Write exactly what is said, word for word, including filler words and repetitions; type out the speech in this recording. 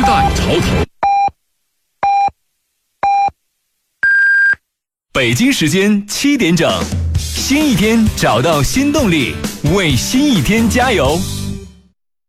代潮头。北京时间七点整，新一天找到新动力，为新一天加油。